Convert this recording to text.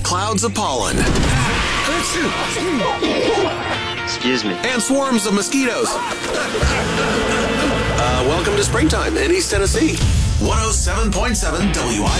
clouds of pollen. Excuse me. And swarms of mosquitoes. Welcome to springtime in East Tennessee. 107.7 WI.